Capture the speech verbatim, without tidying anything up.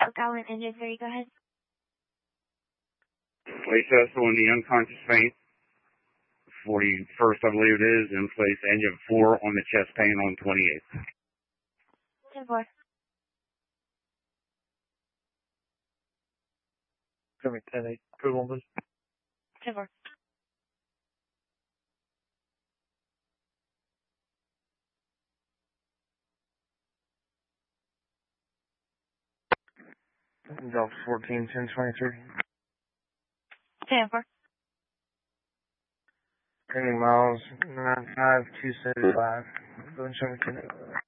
Allen engine three, go ahead. Place Cessna in the unconscious faint. forty-first, I believe it is, and place engine four on the chest pane on twenty-eighth. ten four. Coming ten eight. Good one, please. ten four. Delta fourteen, ten twenty-three. ten four. Pending miles, nine five two seven five. Go and show me ten eight.